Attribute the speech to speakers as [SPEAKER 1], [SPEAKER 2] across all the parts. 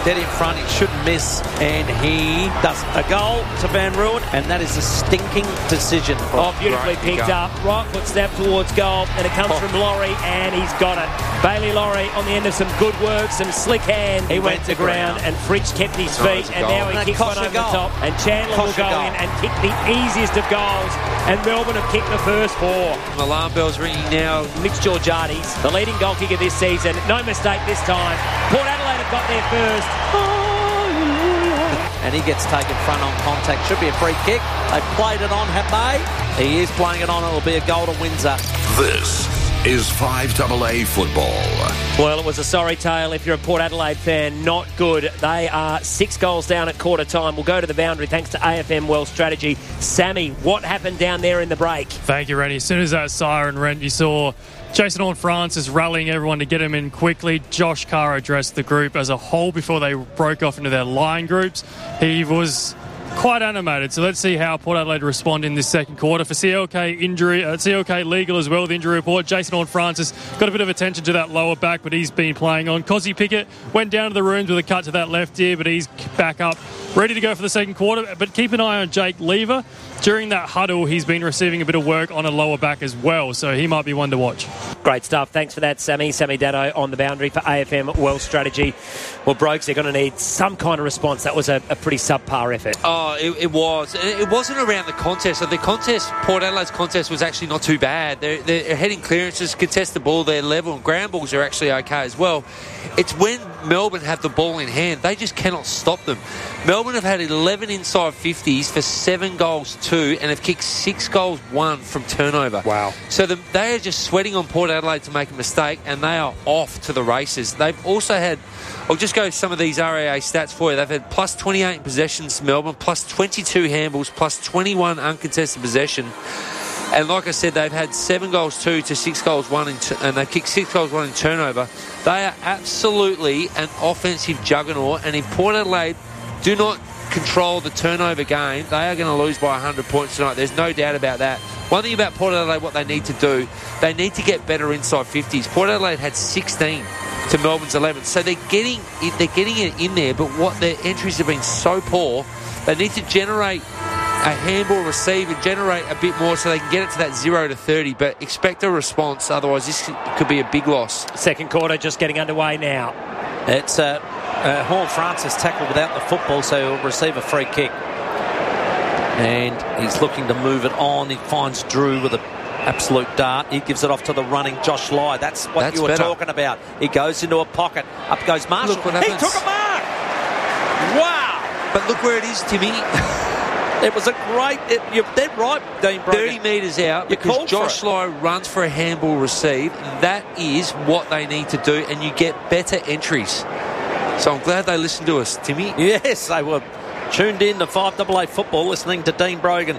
[SPEAKER 1] dead in front. He shouldn't miss, and he does a goal to Van Ruin, and that is a stinking decision.
[SPEAKER 2] Beautifully picked up. Right foot snap towards goal, and it comes from Laurie, and he's got it. Bailey Laurie on the end of some good work, some slick hand. He went to ground, and Fritsch kept his feet, and now he kicks one over the top. And Chandler will go in and kick the easiest of goals, and Melbourne have kicked the first 4.
[SPEAKER 3] Alarm bells ringing now.
[SPEAKER 2] Mitch Georgiades, the leading goal kicker this season. No mistake this time. Port Adelaide have got there first.
[SPEAKER 1] And he gets taken front on contact. Should be a free kick. They played it on, have they? He is playing it on. It'll be a goal to Windsor.
[SPEAKER 4] This is 5AA football.
[SPEAKER 2] Well, it was a sorry tale if you're a Port Adelaide fan. Not good. They are 6 goals down at quarter time. We'll go to the boundary thanks to AFM Well Strategy. Sammy, what happened down there in the break?
[SPEAKER 5] Thank you, Rennie. As soon as that siren went, you saw Jason Horne-Francis rallying everyone to get him in quickly. Josh Carr addressed the group as a whole before they broke off into their line groups. He was quite animated, so let's see how Port Adelaide respond in this second quarter. For CLK injury, CLK legal as well, the injury report. Jason Horne-Francis got a bit of attention to that lower back, but he's been playing on. Cozzy Pickett went down to the rooms with a cut to that left ear, but he's back up, ready to go for the second quarter. But keep an eye on Jake Lever. During that huddle, he's been receiving a bit of work on a lower back as well, so he might be one to watch.
[SPEAKER 2] Great stuff. Thanks for that, Sammy. Sammy Dado on the boundary for AFM Well Strategy. Well, Brogues, they're going to need some kind of response. That was a pretty subpar effort.
[SPEAKER 3] Oh, it was. It wasn't around the contest. So the contest, Port Adelaide's contest, was actually not too bad. They're heading clearances, contest the ball, they're level, and ground balls are actually okay as well. It's when Melbourne have the ball in hand, they just cannot stop them. Melbourne have had 11 inside 50s for 7 goals 2 and have kicked 6 goals 1 from turnover.
[SPEAKER 2] Wow.
[SPEAKER 3] So they are just sweating on Port Adelaide to make a mistake, and they are off to the races. They've also had, I'll just go some of these RAA stats for you. They've had plus 28 in possessions to Melbourne, plus 22 handballs, plus 21 uncontested possession. And like I said, they've had 7 goals 2 to 6 goals 1 and they've kicked 6 goals 1 in turnover. They are absolutely an offensive juggernaut, and if Port Adelaide do not control the turnover game, they are going to lose by 100 points tonight. There's no doubt about that. One thing about Port Adelaide, what they need to do, they need to get better inside 50s. Port Adelaide had 16 to Melbourne's 11, so they're getting it in there, but what their entries have been so poor, they need to generate a handball receive and generate a bit more so they can get it to that 0 to 30, but expect a response, otherwise this could be a big loss.
[SPEAKER 2] Second quarter just getting underway now.
[SPEAKER 1] It's Horne-Francis tackled without the football, so he'll receive a free kick. And he's looking to move it on. He finds Drew with an absolute dart. He gives it off to the running Josh Lai. That's you were talking about. He goes into a pocket. Up goes Marshall.
[SPEAKER 3] Look what happens.
[SPEAKER 1] He took a mark. Wow.
[SPEAKER 3] But look where it is, Timmy.
[SPEAKER 1] It was a great... You're dead right, Dean Brogan.
[SPEAKER 3] 30 metres out because Josh Lai runs for a handball receive. That is what they need to do, and you get better entries. So I'm glad they listened to us, Timmy.
[SPEAKER 1] Yes, they were tuned in to 5AA football, listening to Dean Brogan.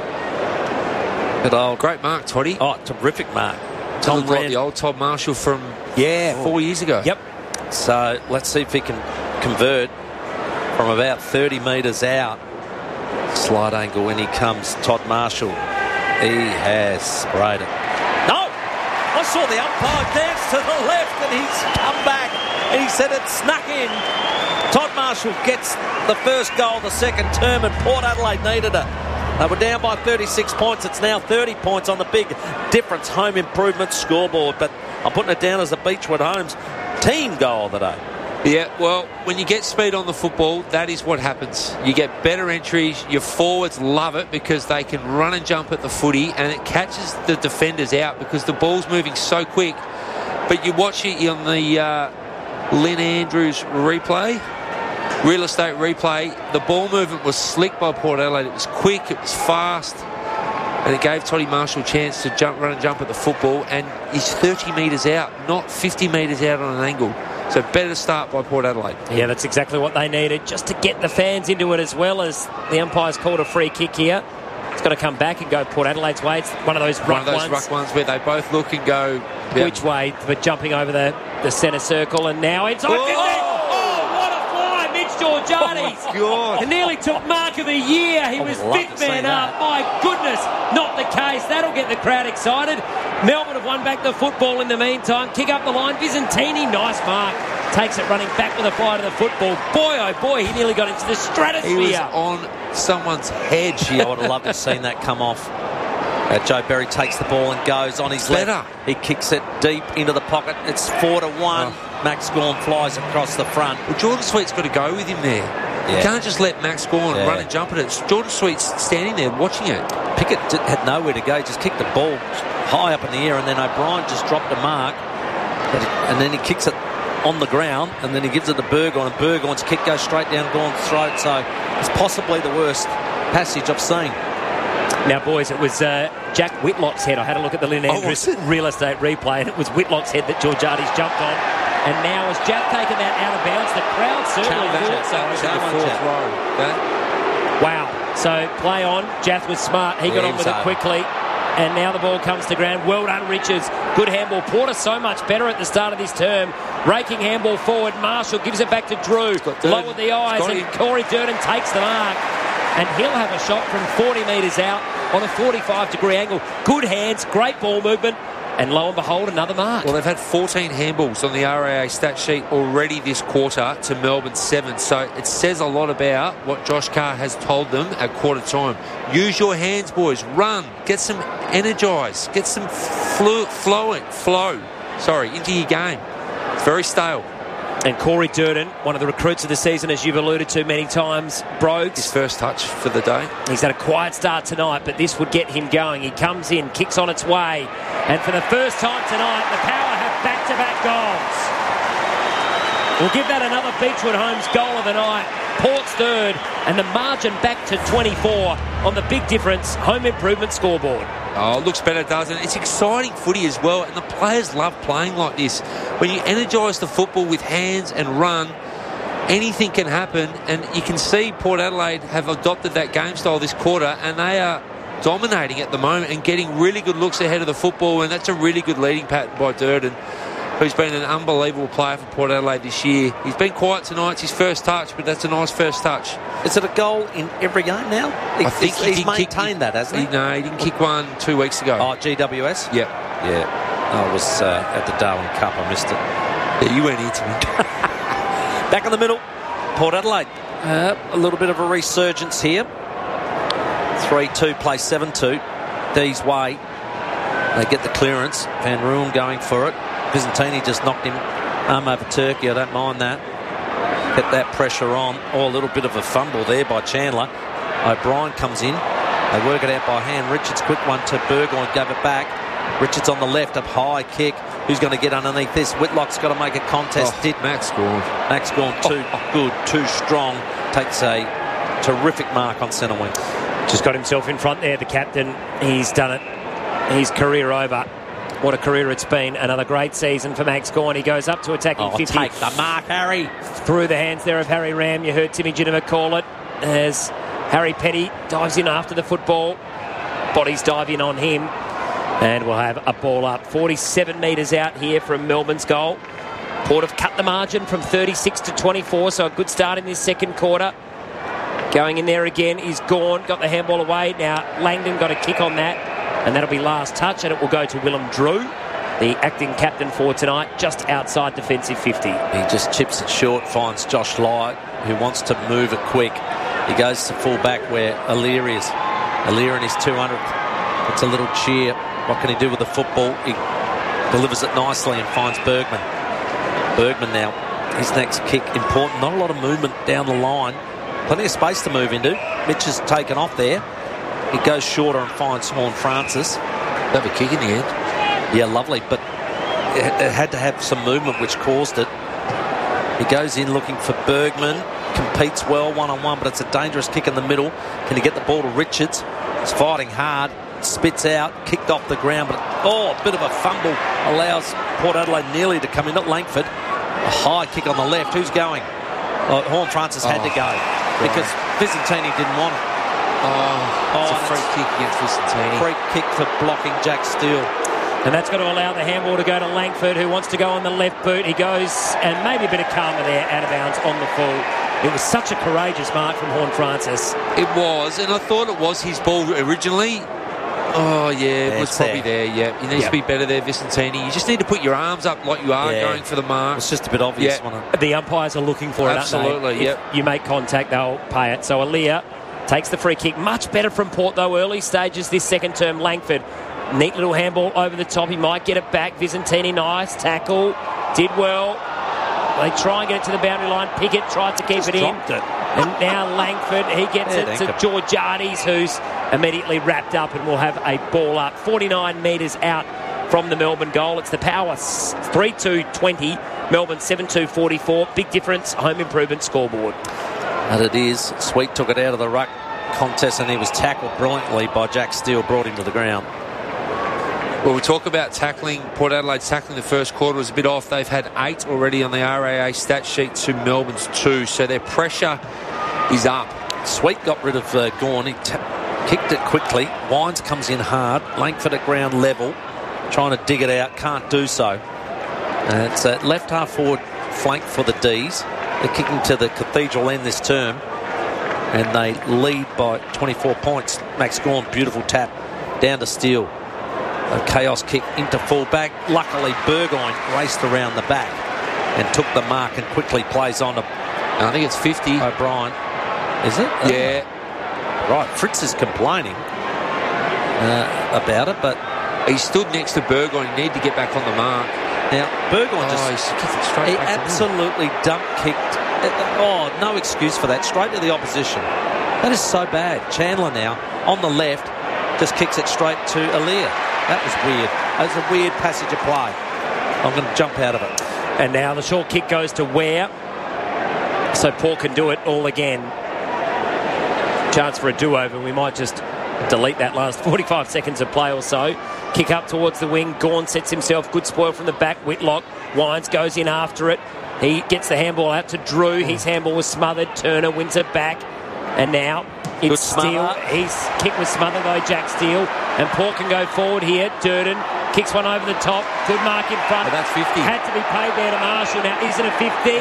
[SPEAKER 3] Great mark, Toddy.
[SPEAKER 1] Oh, terrific mark.
[SPEAKER 3] Tom like the old Todd Marshall from 4 years ago.
[SPEAKER 1] Yep. So let's see if he can convert from about 30 metres out. Slight angle when he comes, Todd Marshall. He has sprayed it. No! I saw the umpire dance to the left and he's come back and he said it snuck in. Todd Marshall gets the first goal the second term, and Port Adelaide needed it. They were down by 36 points. It's now 30 points on the big difference home improvement scoreboard, but I'm putting it down as a Beechwood Homes team goal of the day.
[SPEAKER 3] Yeah, well, when you get speed on the football, that is what happens. You get better entries. Your forwards love it because they can run and jump at the footy, and it catches the defenders out because the ball's moving so quick. But you watch it on the Lynn Andrews replay, real estate replay. The ball movement was slick by Port Adelaide. It was quick, it was fast, and it gave Toddy Marshall a chance to run and jump at the football, and he's 30 metres out, not 50 metres out on an angle. So better start by Port Adelaide.
[SPEAKER 2] Yeah, that's exactly what they needed, just to get the fans into it, as well as the umpire's called a free kick here. It's got to come back and go Port Adelaide's way. It's one of those ruck ones
[SPEAKER 3] where they both look and go...
[SPEAKER 2] Yeah. Which way? But jumping over the centre circle, and now inside. Oh, what a fly, Mitch Georgiades.
[SPEAKER 3] Oh, God.
[SPEAKER 2] It nearly took mark of the year. He was fifth man up. My goodness, not the case. That'll get the crowd excited. Melbourne have won back the football in the meantime. Kick up the line. Visentini, nice mark. takes it running back with a fly to the football. Boy, oh boy, he nearly got into the stratosphere.
[SPEAKER 3] He was on someone's head.
[SPEAKER 1] I would have loved to have seen that come off. Joe Berry takes the ball and goes on his left. He kicks it deep into the pocket. It's 4-1. Max Gawn flies across the front.
[SPEAKER 3] Well, Jordan Sweet's got to go with him there. Yeah. You can't just let Max Gawn run and jump at it. Jordan Sweet's standing there watching it.
[SPEAKER 1] Pickett had nowhere to go. Just kicked the ball high up in the air, and then O'Brien just dropped a mark. And then he kicks it on the ground, and then he gives it to Burgoyne, and Burgoyne's kick goes straight down Gawn's throat. So it's possibly the worst passage I've seen.
[SPEAKER 2] Now, boys, it was Jack Whitlock's head. I had a look at the Lynn Andrews real estate replay, and it was Whitlock's head that Georgiades jumped on. And now, has Jack taken that out of bounds? The crowd certainly thought so.
[SPEAKER 3] That was in the fourth row.
[SPEAKER 2] Wow. So, play on. Jath was smart. He got on with it quickly. And now the ball comes to ground. Well done, Richards. Good handball. Porter so much better at the start of this term. Raking handball forward. Marshall gives it back to Drew. Lowered the eyes, and Corey Durden takes the mark. And he'll have a shot from 40 metres out on a 45-degree angle. Good hands, great ball movement, and lo and behold, another mark.
[SPEAKER 3] Well, they've had 14 handballs on the RAA stat sheet already this quarter to Melbourne 7. So it says a lot about what Josh Carr has told them at quarter time. Use your hands, boys. Run. Get some energise. Get some flow into your game. It's very stale.
[SPEAKER 2] And Corey Durden, one of the recruits of the season, as you've alluded to many times, Brogues.
[SPEAKER 3] His first touch for the day.
[SPEAKER 2] He's had a quiet start tonight, but this would get him going. He comes in, kicks on its way, and for the first time tonight, the Power have back-to-back goals. We'll give that another Beechwood Homes goal of the night. Port's third, and the margin back to 24 on the Big Difference home improvement scoreboard.
[SPEAKER 3] Oh, it looks better, doesn't it? It's exciting footy as well, and the players love playing like this. When you energise the football with hands and run, anything can happen, and you can see Port Adelaide have adopted that game style this quarter, and they are dominating at the moment and getting really good looks ahead of the football, and that's a really good leading pattern by Durden, who's been an unbelievable player for Port Adelaide this year. He's been quiet tonight. It's his first touch, but that's a nice first touch.
[SPEAKER 1] Is it a goal in every game now?
[SPEAKER 3] I think he's
[SPEAKER 1] maintained that, hasn't he?
[SPEAKER 3] No, he didn't kick one 2 weeks ago.
[SPEAKER 1] Oh, GWS?
[SPEAKER 3] Yep.
[SPEAKER 1] Yeah. I was at the Darwin Cup. I missed it.
[SPEAKER 3] Yeah, you went into me.
[SPEAKER 1] Back in the middle, Port Adelaide. A little bit of a resurgence here. 3-2, play 7-2. D's way. They get the clearance. Van Rooyen going for it. Visentini just knocked him arm over turkey. I don't mind that. Get that pressure on. Oh, a little bit of a fumble there by Chandler. O'Brien comes in. They work it out by hand. Richards, quick one to Burgoyne, gave it back. Richards on the left, up high kick. Who's going to get underneath this? Whitlock's got to make a contest.
[SPEAKER 3] Did Max Gawn.
[SPEAKER 1] Max Gawn, too good, too strong. Takes a terrific mark on centre wing.
[SPEAKER 2] Just got himself in front there, the captain. He's done it. His career over. What a career it's been. Another great season for Max Gawn. He goes up to attacking 50.
[SPEAKER 1] Take the mark, Harry.
[SPEAKER 2] Through the hands there of Harry Ram. You heard Timmy Ginniver call it as Harry Petty dives in after the football. Bodies dive in on him. And we'll have a ball up. 47 metres out here from Melbourne's goal. Port have cut the margin from 36 to 24, so a good start in this second quarter. Going in there again is Gawn. Got the handball away. Now Langdon got a kick on that. And that'll be last touch, and it will go to Willem Drew, the acting captain for tonight, just outside defensive 50.
[SPEAKER 1] He just chips it short, finds Josh Lye, who wants to move it quick. He goes to full back where Alear is. Alear in his 200th. It's a little cheer. What can he do with the football? He delivers it nicely and finds Bergman. Bergman now, his next kick, important. Not a lot of movement down the line. Plenty of space to move into. Mitch has taken off there. He goes shorter and finds Horne-Francis.
[SPEAKER 3] They have a kick in the end.
[SPEAKER 1] Yeah, lovely, but it had to have some movement which caused it. He goes in looking for Bergman. Competes well one-on-one, but it's a dangerous kick in the middle. Can he get the ball to Richards? He's fighting hard. Spits out. Kicked off the ground, but a bit of a fumble allows Port Adelaide nearly to come in. Not Langford. A high kick on the left. Who's going? Horne-Francis had to go because Visentini didn't want it.
[SPEAKER 3] It's a free kick against Visentini.
[SPEAKER 1] Free kick for blocking Jack Steele.
[SPEAKER 2] And that's got to allow the handball to go to Langford, who wants to go on the left boot. He goes, and maybe a bit of karma there, out of bounds on the full. It was such a courageous mark from Horne-Francis.
[SPEAKER 3] It was, and I thought it was his ball originally. Oh, yeah, it was probably there, yeah. You need
[SPEAKER 2] Yep.
[SPEAKER 3] to be better there, Vicentini. You just need to put your arms up like you are going for the mark.
[SPEAKER 1] It's just a bit obvious, wasn't it?
[SPEAKER 2] The umpires are looking for
[SPEAKER 3] Absolutely,
[SPEAKER 2] it, aren't they?
[SPEAKER 3] yep.
[SPEAKER 2] If you make contact, they'll pay it. So Aaliyah takes the free kick. Much better from Port, though, early stages this second term. Langford, neat little handball over the top. He might get it back. Vicentini, nice tackle. Did well. They try and get it to the boundary line. Pickett tried to keep it in.
[SPEAKER 1] Dropped it.
[SPEAKER 2] And now Langford, he gets it to Georgiades, who's immediately wrapped up and will have a ball up. 49 metres out from the Melbourne goal. It's the Power 3-2-20. Melbourne 7-2-44. Big difference, home improvement scoreboard.
[SPEAKER 1] And it is. Sweet took it out of the ruck contest and he was tackled brilliantly by Jack Steele, brought him to the ground.
[SPEAKER 3] Well, we talk about tackling. Port Adelaide's tackling the first quarter was a bit off. They've had 8 already on the RAA stat sheet to Melbourne's 2, so their pressure is up.
[SPEAKER 1] Sweet got rid of Gawn. He kicked it quickly. Wines comes in hard. Langford at ground level, trying to dig it out. Can't do so. It's a left half forward flank for the D's. They're kicking to the Cathedral end this term, and they lead by 24 points. Max Gawn, beautiful tap down to Steele. A chaos kick into full-back. Luckily, Burgoyne raced around the back and took the mark and quickly plays on to
[SPEAKER 3] I think it's 50.
[SPEAKER 1] O'Brien. Is it?
[SPEAKER 3] Yeah.
[SPEAKER 1] Right. Fritz is complaining about it, but
[SPEAKER 3] He stood next to Burgoyne. He needed to get back on the mark.
[SPEAKER 1] now Burgoyne
[SPEAKER 3] He's kicked it straight
[SPEAKER 1] he
[SPEAKER 3] back to him.
[SPEAKER 1] absolutely dump kicked. No excuse for that. Straight to the opposition. That is so bad. Chandler now on the left just kicks it straight to Aaliyah. That was weird. That was a weird passage of play. I'm going to jump out of it.
[SPEAKER 2] And now the short kick goes to Ware. So Port can do it all again. Chance for a do-over. We might just delete that last 45 seconds of play or so. Kick up towards the wing. Gawn sets himself. Good spoil from the back. Whitlock. Wines goes in after it. He gets the handball out to Drew. His handball was smothered. Turner wins it back. And now it's Steele. His kick was smothered though, Jack Steele. And Port can go forward here. Durden kicks one over the top. Good mark in front.
[SPEAKER 3] Oh, that's 50.
[SPEAKER 2] Had to be paid there to Marshall. Now, is it a 50?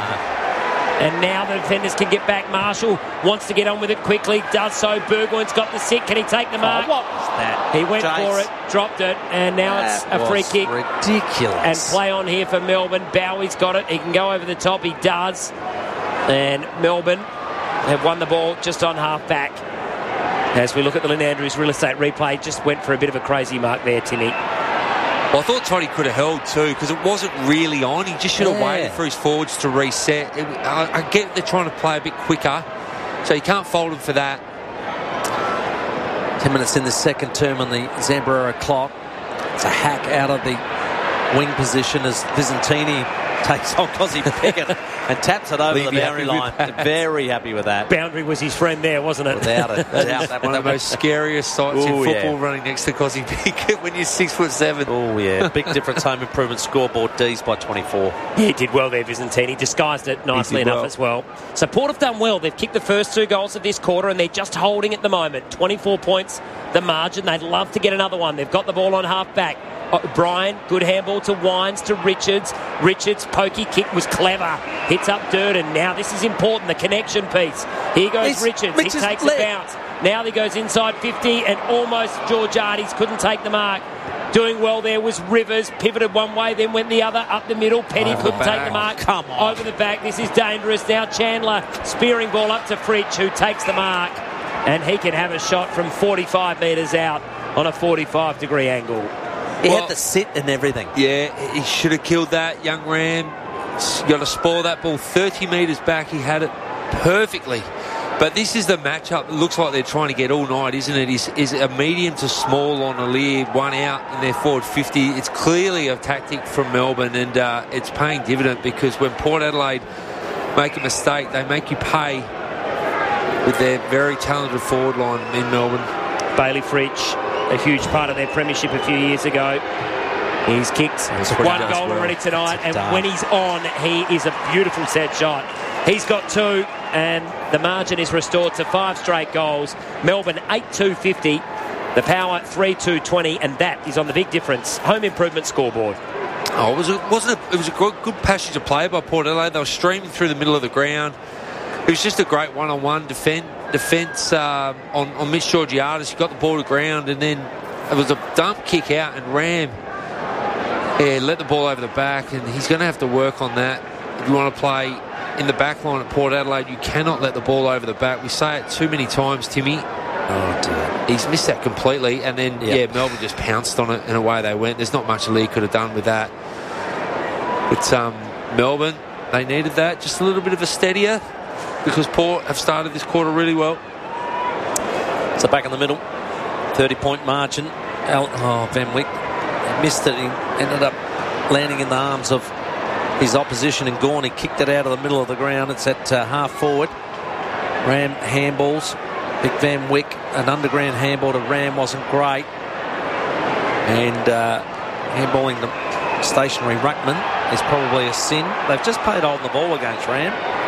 [SPEAKER 2] And now the defenders can get back. Marshall wants to get on with it quickly. Does so. Burgoyne's got the sick. Can he take the mark?
[SPEAKER 1] What was that?
[SPEAKER 2] He went for it, dropped it, and now it's a free kick.
[SPEAKER 1] Ridiculous.
[SPEAKER 2] And play on here for Melbourne. Bowie's got it. He can go over the top. He does. And Melbourne have won the ball just on half back. As we look at the Lynn Andrews real estate replay, just went for a bit of a crazy mark there, Timmy.
[SPEAKER 3] Well, I thought Toddy could have held too because it wasn't really on. He just should have waited for his forwards to reset. I get they're trying to play a bit quicker, so you can't fault him for that.
[SPEAKER 1] 10 minutes in the second term on the Zambrera clock. It's a hack out of the wing position as Vicentini takes on Cozzy Pickett and taps it over the boundary line. Very happy with that.
[SPEAKER 2] Boundary was his friend there, wasn't it?
[SPEAKER 1] Without it.
[SPEAKER 3] One of the most scariest sights in football, running next to Cozzy Pickett when you're 6'7".
[SPEAKER 1] Oh, yeah. Big difference. Home improvement scoreboard. D's by 24.
[SPEAKER 2] Yeah, he did well there, Vicentini. Disguised it nicely enough as well. So Port have done well. They've kicked the first 2 goals of this quarter and they're just holding at the moment. 24 points, the margin. They'd love to get another one. They've got the ball on half back. Brian, good handball to Wines, to Richards. Richards' pokey kick was clever. Hits up Durden. Now this is important, the connection piece. Here goes Richards. He takes a bounce. Now he goes inside 50 and almost Georgiades couldn't take the mark. Doing well there was Rivers. Pivoted one way, then went the other. Up the middle. Petty couldn't take the mark.
[SPEAKER 1] Come on.
[SPEAKER 2] Over the back. This is dangerous. Now Chandler spearing ball up to Fritsch, who takes the mark. And he can have a shot from 45 metres out on a 45-degree angle.
[SPEAKER 1] He had to sit and everything.
[SPEAKER 3] Yeah, he should have killed that, young Ram. Got to spoil that ball 30 metres back. He had it perfectly. But this is the matchup. It looks like they're trying to get all night, isn't it? Is a medium to small on Aaliyah, one out in their forward 50. It's clearly a tactic from Melbourne, and it's paying dividend because when Port Adelaide make a mistake, they make you pay with their very talented forward line in Melbourne.
[SPEAKER 2] Bailey Fritsch, a huge part of their premiership a few years ago. He's kicked one goal already tonight, and when he's on, he is a beautiful set shot. He's got 2, and the margin is restored to 5 straight goals. Melbourne 8-2-50, the Power 3-2-20, and that is on the big difference. Home improvement scoreboard.
[SPEAKER 3] Oh, it was a good passage of play by Port Adelaide. They were streaming through the middle of the ground. It was just a great one-on-one defence on Mitch Georgiades. He got the ball to ground and then it was a dump kick out, and Ram let the ball over the back, and he's going to have to work on that. If you want to play in the back line at Port Adelaide, you cannot let the ball over the back. We say it too many times, Timmy.
[SPEAKER 1] Oh, dear.
[SPEAKER 3] He's missed that completely, and then, Melbourne just pounced on it, and away they went. There's not much Lee could have done with that. But Melbourne, they needed that. Just a little bit of a steadier, because Port have started this quarter really well.
[SPEAKER 1] So back in the middle, 30-point margin. Van Wyk missed it. He ended up landing in the arms of his opposition and Gawn. He kicked it out of the middle of the ground. It's at half forward. Ram handballs. Big Van Wyk, an underground handball to Ram wasn't great. And handballing the stationary ruckman is probably a sin. They've just played holding the ball against Ram.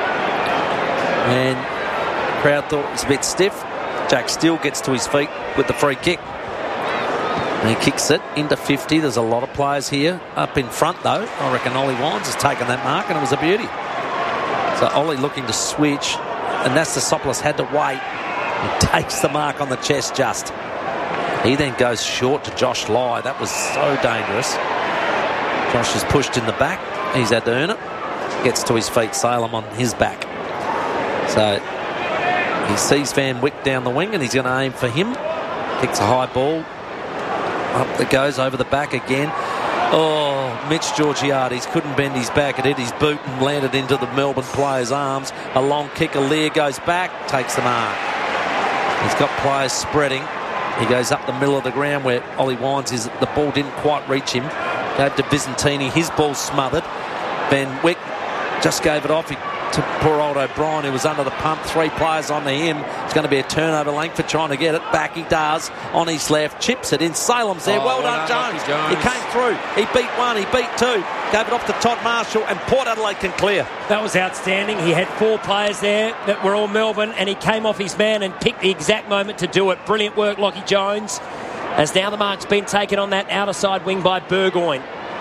[SPEAKER 1] And the crowd thought it was a bit stiff. Jack Steele gets to his feet with the free kick. And he kicks it into 50. There's a lot of players here. Up in front, though, I reckon Ollie Wines has taken that mark, and it was a beauty. So Ollie looking to switch, and Nastasopoulos had to wait. He takes the mark on the chest just. He then goes short to Josh Lai. That was so dangerous. Josh is pushed in the back. He's had to earn it. Gets to his feet. Salem on his back. So he sees Van Wyk down the wing, and he's going to aim for him. Kicks a high ball. Up it goes over the back again. Oh, Mitch Georgiades couldn't bend his back. It hit his boot and landed into the Melbourne player's arms. A long kick. Lear goes back, takes the mark. He's got players spreading. He goes up the middle of the ground where Ollie Wines is. The ball didn't quite reach him. Gave to Byzantini. His ball's smothered. Van Wyk just gave it off. To poor old O'Brien, who was under the pump. 3 players onto him. It's going to be a turnover. Langford trying to get it back. He does. On his left. Chips it in. Salem's there. Well done, Jones. He came through. He beat 1. He beat 2. Gave it off to Todd Marshall, and Port Adelaide can clear.
[SPEAKER 2] That was outstanding. He had 4 players there that were all Melbourne, and he came off his man and picked the exact moment to do it. Brilliant work, Lockie Jones. As now the mark's been taken on that outer side wing by Burgoyne.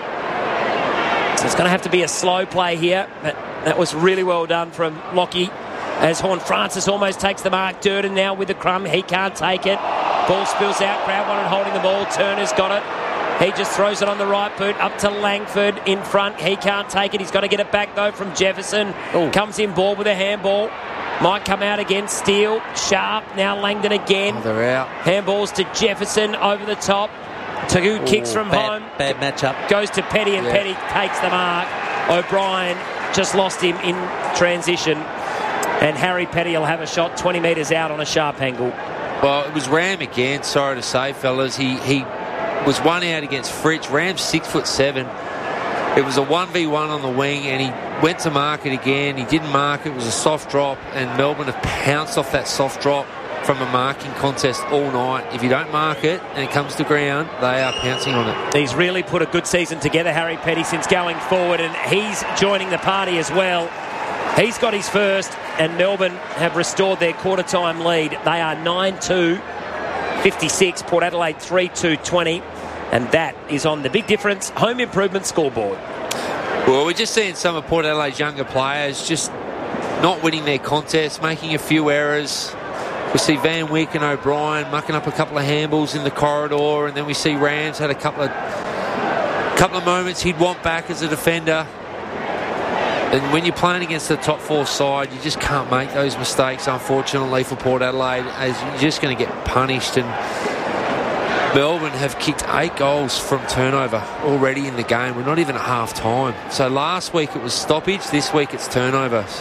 [SPEAKER 2] So it's going to have to be a slow play here, but that was really well done from Lockie. As Horne-Francis almost takes the mark. Durden now with the crumb. He can't take it. Ball spills out. Crowd wanted holding the ball. Turner's got it. He just throws it on the right boot up to Langford in front. He can't take it. He's got to get it back, though, from Jefferson. Ooh. Comes in ball with a handball. Might come out again. Steele. Sharp. Now Langdon again.
[SPEAKER 3] Oh, they're out.
[SPEAKER 2] Handballs to Jefferson over the top. Tagood kicks from home.
[SPEAKER 1] Bad matchup.
[SPEAKER 2] Goes to Petty, and Petty takes the mark. O'Brien just lost him in transition. And Harry Petty will have a shot 20 metres out on a sharp angle.
[SPEAKER 3] Well, it was Ram again, sorry to say, fellas. He was one out against Fritsch. Ram's 6'7". It was a 1v1 on the wing, and he went to mark it again. He didn't mark it. It was a soft drop, and Melbourne have pounced off that soft drop from a marking contest all night. If you don't mark it and it comes to ground, they are pouncing on it.
[SPEAKER 2] He's really put a good season together, Harry Petty, since going forward, and he's joining the party as well. He's got his first, and Melbourne have restored their quarter-time lead. They are 9-2, 56, Port Adelaide 3-2, 20, and that is on the Big Difference Home Improvement scoreboard.
[SPEAKER 3] Well, we're just seeing some of Port Adelaide's younger players just not winning their contests, making a few errors. We see Van Wyk and O'Brien mucking up a couple of handballs in the corridor, and then we see Rams had a couple of moments he'd want back as a defender. And when you're playing against the top 4 side, you just can't make those mistakes, unfortunately, for Port Adelaide, as you're just going to get punished. And Melbourne have kicked 8 goals from turnover already in the game. We're not even at half time. So last week it was stoppage, this week it's turnovers.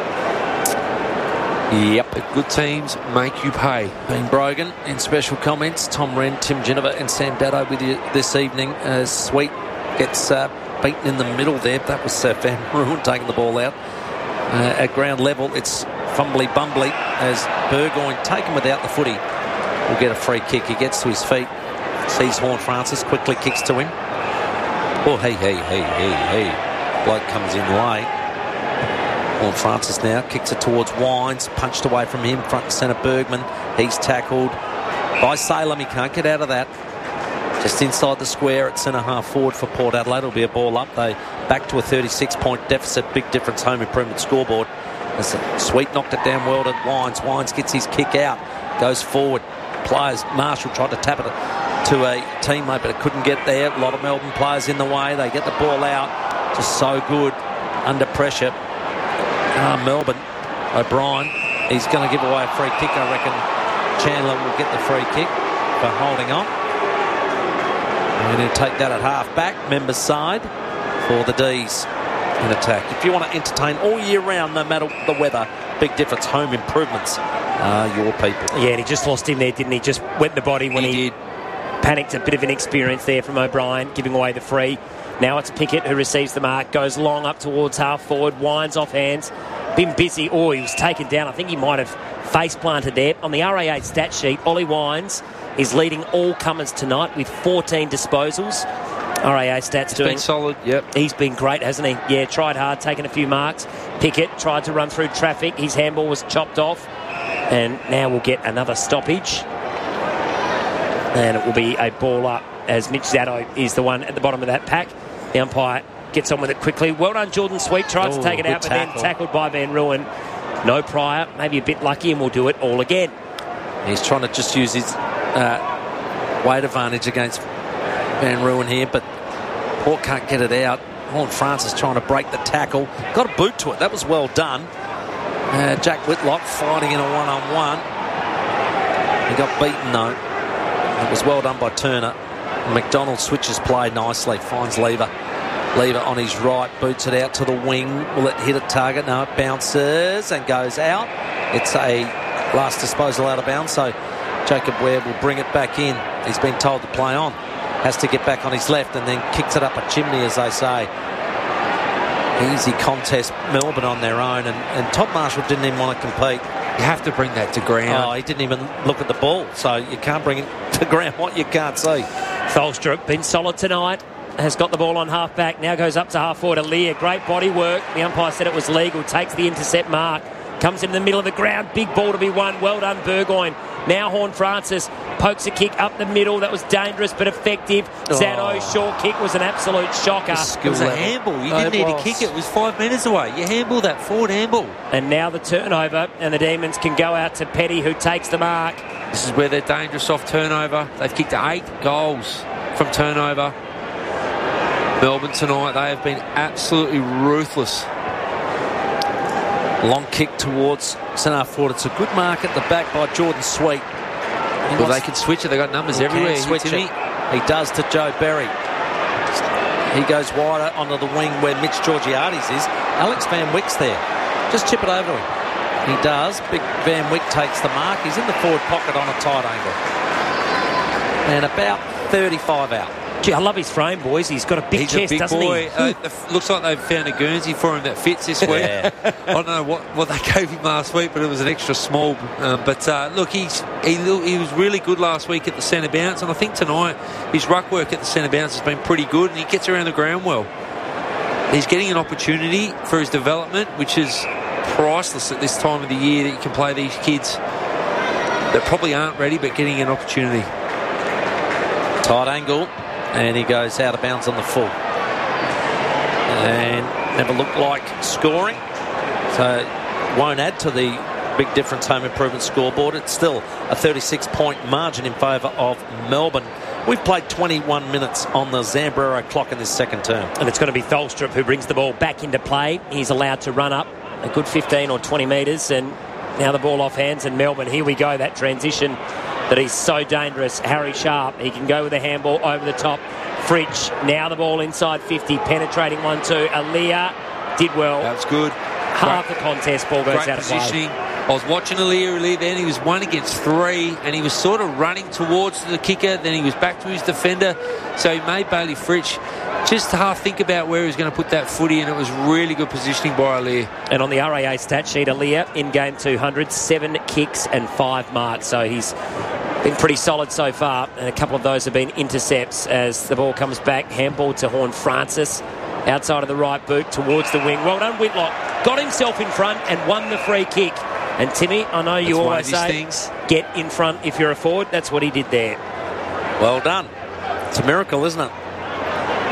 [SPEAKER 1] Yep.
[SPEAKER 3] The good teams make you pay.
[SPEAKER 1] Dean Brogan in special comments. Tom Wren, Tim Geneva and Sam Dado with you this evening. Sweet gets beaten in the middle there. That was Van Ruin taking the ball out. At ground level, it's fumbly-bumbly as Burgoyne, taken without the footy, will get a free kick. He gets to his feet, sees Horne-Francis, quickly kicks to him. Oh, hey. Bloke comes in late. Horne-Francis now kicks it towards Wines, punched away from him, front and centre Bergman. He's tackled by Salem. He can't get out of that. Just inside the square at centre half forward for Port Adelaide. It'll be a ball up. They back to a 36-point deficit. Big Difference Home Improvement scoreboard. As Sweet knocked it down well to Wines. Wines gets his kick out, goes forward. Players, Marshall tried to tap it to a teammate, but it couldn't get there. A lot of Melbourne players in the way. They get the ball out. Just so good under pressure. Melbourne, O'Brien, he's going to give away a free kick. I reckon Chandler will get the free kick for holding on. And he'll take that at half back, members' side, for the D's in attack. If you want to entertain all year round, no matter the weather, big difference. Home improvements are your people.
[SPEAKER 2] Yeah, and he just lost him there, didn't he? Just went in the body when he panicked. A bit of inexperience there from O'Brien, giving away the free. Now it's Pickett who receives the mark, goes long up towards half forward, winds off hands. Been busy. Oh, he was taken down. I think he might have face planted there. On the RA8 stat sheet, Ollie Wines is leading all comers tonight with 14 disposals. RAA stats doing
[SPEAKER 3] been solid. Yep,
[SPEAKER 2] he's been great, hasn't he? Yeah, tried hard, taken a few marks. Pickett tried to run through traffic. His handball was chopped off, and now we'll get another stoppage, and it will be a ball up as Mitch Zaddo is the one at the bottom of that pack. The umpire gets on with it quickly. Well done, Jordan Sweet. Tried to take it out, but then tackled by Van Ruin. No prior, maybe a bit lucky, and we'll do it all again.
[SPEAKER 1] He's trying to just use his weight advantage against Van Ruin here, but Port can't get it out. Horn Francis trying to break the tackle. Got a boot to it. That was well done. Jack Whitlock fighting in a one-on-one. He got beaten, though. It was well done by Turner. McDonald switches play nicely. Finds Lever. Lever on his right. Boots it out to the wing. Will it hit a target? No, it bounces and goes out. It's a last disposal out of bounds, so Jacob Webb will bring it back in. He's been told to play on. Has to get back on his left and then kicks it up a chimney, as they say. Easy contest, Melbourne on their own, and Todd Marshall didn't even want to compete.
[SPEAKER 3] You have to bring that to ground.
[SPEAKER 1] Oh, he didn't even look at the ball, so you can't bring it to ground what you can't see.
[SPEAKER 2] Tholstrup been solid tonight. Has got the ball on half back. Now goes up to half forward. Aaliyah, great body work. The umpire said it was legal. Takes the intercept mark. Comes in the middle of the ground. Big ball to be won. Well done, Burgoyne. Now Horn Francis pokes a kick up the middle. That was dangerous but effective. Zaddo's short kick was an absolute shocker.
[SPEAKER 3] It was a handball. You didn't need to kick it. It was 5 metres away. You handball that forward handball.
[SPEAKER 2] And now the turnover, and the Demons can go out to Petty, who takes the mark.
[SPEAKER 3] This is where they're dangerous off turnover. They've kicked 8 goals from turnover. Melbourne tonight, they have been absolutely ruthless.
[SPEAKER 1] Long kick towards centre forward. It's a good mark at the back by Jordan Sweet.
[SPEAKER 3] Well, they can switch it. They've got numbers everywhere.
[SPEAKER 1] Switch it. He does to Joe Berry. He goes wider onto the wing where Mitch Georgiades is. Alex Van Wyck's there. Just chip it over to him. He does. Big Van Wyck takes the mark. He's in the forward pocket on a tight angle. And about 35 out.
[SPEAKER 2] Gee, I love his frame, boys. He's got a big chest, doesn't he?
[SPEAKER 3] Looks like they've found a Guernsey for him that fits this week. Yeah. I don't know what they gave him last week, but it was an extra small. Look, he was really good last week at the centre bounce, and I think tonight his ruck work at the centre bounce has been pretty good, and he gets around the ground well. He's getting an opportunity for his development, which is priceless at this time of the year, that you can play these kids that probably aren't ready, but getting an opportunity.
[SPEAKER 1] Tight angle. And he goes out of bounds on the full. And never looked like scoring. So won't add to the big difference home improvement scoreboard. It's still a 36-point margin in favour of Melbourne. We've played 21 minutes on the Zambrero clock in this second term.
[SPEAKER 2] And it's going to be Tholstrup who brings the ball back into play. He's allowed to run up a good 15 or 20 metres. And now the ball off hands, and Melbourne, here we go, that transition that he's so dangerous. Harry Sharp, he can go with a handball over the top. Fridge, now the ball inside 50, penetrating 1-2. Aaliyah did well.
[SPEAKER 3] That was good.
[SPEAKER 2] Half the contest, ball goes out of play.
[SPEAKER 3] I was watching Aaliyah then. He was 1 against 3, and he was sort of running towards the kicker. Then he was back to his defender. So he made Bailey Fritsch just half think about where he was going to put that footy, and it was really good positioning by Aaliyah.
[SPEAKER 2] And on the RAA stat sheet, Aaliyah in game 200, 7 kicks and 5 marks. So he's been pretty solid so far, and a couple of those have been intercepts as the ball comes back. Handball to Horn Francis, outside of the right boot towards the wing. Well done, Whitlock. Got himself in front and won the free kick. And Timmy, I know you always say, get in front if you're a forward. That's what he did there.
[SPEAKER 1] Well done. It's a miracle, isn't it?